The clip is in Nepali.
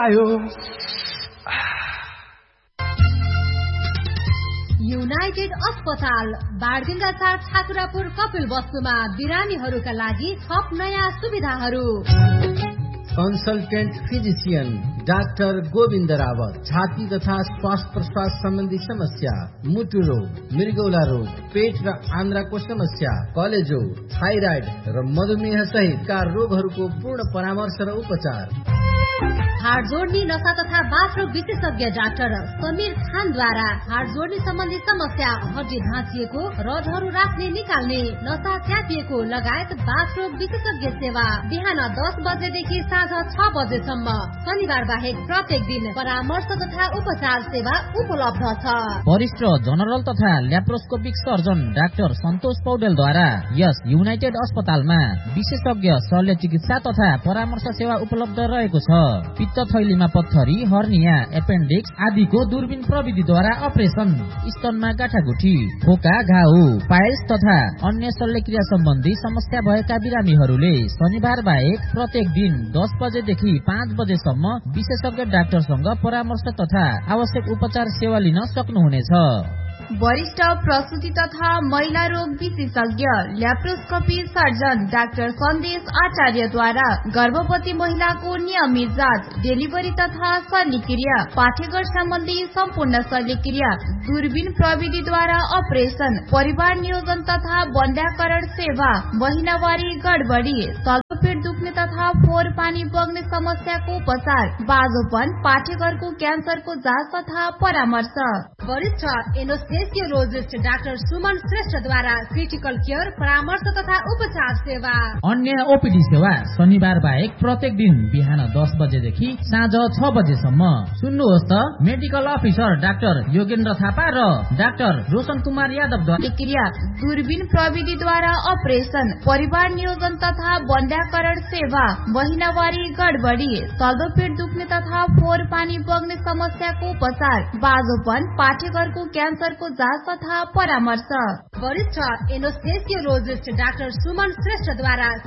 आयो। युनाइटेड अस्पताल बारगंगा 4 ठाकुरापुर कपिल वस्तुमा बिरामीहरूका लागि थप नयाँ सुविधाहरू। Consultant physician doctor Govind Rawat, छाती तथा श्वास प्रश्वास सम्बन्धी समस्या, मुटु रोग, मृगौला रोग, पेट र आन्द्राको समस्या, कलेजो, थाइराइड र मधुमेह सहितका रोगहरूको पूर्ण परामर्श र उपचार। हाड जोड्ने नसा तथा बाथरोग विशेषज्ञ डाक्टर समीर खानद्वारा हाड जोड्ने सम्बन्धी समस्या, हड्डी भाँचिएको, रडहरू राख्ने निकाल्ने, नसा च्यापिएको लगायत बाथरोग विशेषज्ञ सेवा बिहान 10 बजेदेखि साँझ 6 बजेसम्म। शनिबार बाहेक प्रत्येक दिन परामर्श तथा उपचार सेवा उपलब्ध छ। वरिष्ठ जनरल तथा ल्याप्रोस्कोपिक सर्जन डाक्टर सन्तोष पौडेलद्वारा यस युनाइटेड अस्पतालमा विशेषज्ञ शल्य चिकित्सा तथा परामर्श सेवा उपलब्ध रहेको छ। पित्त थैलीमा पत्थरी, हर्निया, एपेन्डिक्स आदिको दूरबीन प्रविधिद्वारा अपरेसन, स्तनमा गाँठागुठी, खोका, घाउ, पाइल्स तथा अन्य शल्यक्रिया सम्बन्धी समस्या भएका बिरामीहरूले शनिबार बाहेक प्रत्येक दिन 10 बजेदेखि 5 बजेसम्म विशेषज्ञ डाक्टरसँग परामर्श तथा आवश्यक उपचार सेवा लिन सक्नुहुनेछ। वरिष्ठ प्रसूति तथा महिला रोग विशेषज्ञ ल्याप्रोस्कोपी सर्जन डाक्टर सन्देश आचार्यद्वारा गर्भवती महिलाको नियमित जाँच, डेलिभरी तथा शल्यक्रिया, पाठेघर सम्बन्धी सम्पूर्ण शल्यक्रिया, दूरबीन प्रविधिद्वारा अपरेसन, परिवार नियोजन तथा बन्ध्याकरण सेवा, महिनावारी गडबडी, तल्लोपेट दुख्ने तथा फोहोर पानी बग्ने समस्याको उपचार, बाजोपन, पाठेघरको क्यान्सरको जाँच तथा परामर्श। वरिष्ठ एनेस्थेसियोलोजिस्ट डाक्टर सुमन श्रेष्ठद्वारा क्रिटिकल केयर परामर्श तथा उपचार सेवा। अन्य ओपीडी सेवा शनिबार बाहेक प्रत्येक दिन बिहान 10 बजेदेखि साँझ 6 बजेसम्म। सुन्नुहोस् त, medical officer doctor Yogendra Thapa र डाक्टर रोशन कुमार यादवद्वारा क्रिया, दूरबीन प्रविधिद्वारा अपरेसन, परिवार नियोजन तथा बन्ध्याकरण सेवा, महिनावारी गडबडी, तल्लोपेट दुख्ने तथा फोहोर पानी बग्ने समस्याको उपचार, बाजोपन, पाठेघरको क्यान्सरको जाँच तथा परामर्श। वरिष्ठ एनेस्थेसियोलोजिस्ट डाक्टर सुमन श्रेष्ठद्वारा